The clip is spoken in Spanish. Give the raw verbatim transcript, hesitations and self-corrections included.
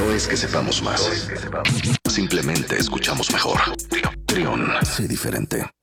No es que sepamos más. Simplemente escuchamos mejor. Trión, sé diferente.